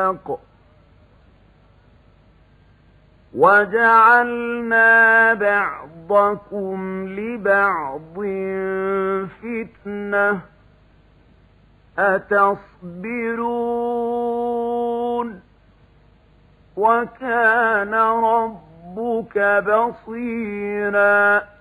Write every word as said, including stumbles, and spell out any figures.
وَفَقٍ وَجَعَلْنَا بَعْضَكُمْ لِبَعْضٍ فِتْنَةً أَتَصْبِرُونَ وَكَانَ رَبُّكَ بَصِيرًا